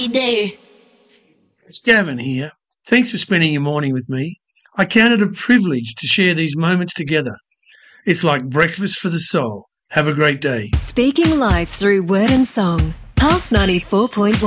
every day. It's Gavin here. Thanks for spending your morning with me. I count it a privilege to share these moments together. It's like breakfast for the soul. Have a great day. Speaking life through word and song. Pulse 94.1.